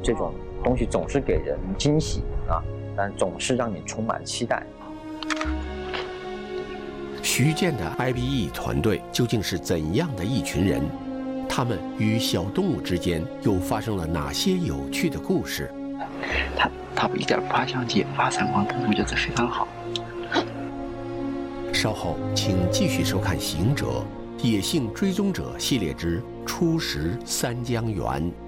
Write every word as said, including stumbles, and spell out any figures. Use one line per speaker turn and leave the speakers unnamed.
这种东西总是给人惊喜啊，但总是让你充满期待。
徐建的 I B E 团队究竟是怎样的一群人？他们与小动物之间又发生了哪些有趣的故事？
它它一点不怕相机，发散光灯，我觉得非常好。
稍后请继续收看《行者：野性追踪者》系列之《初识三江源》。